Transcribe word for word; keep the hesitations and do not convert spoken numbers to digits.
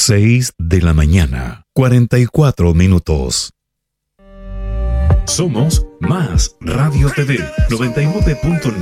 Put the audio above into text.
seis de la mañana, cuarenta y cuatro minutos. Somos Más Radio T V noventa y nueve punto